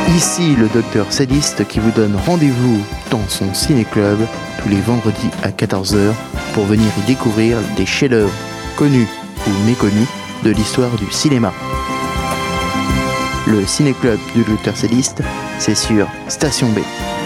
Ici le docteur Sadiste qui vous donne rendez-vous dans son ciné-club tous les vendredis à 14h pour venir y découvrir des chefs-d'œuvre connus ou méconnus de l'histoire du cinéma. Le ciné-club du docteur Sadiste, c'est sur Station B.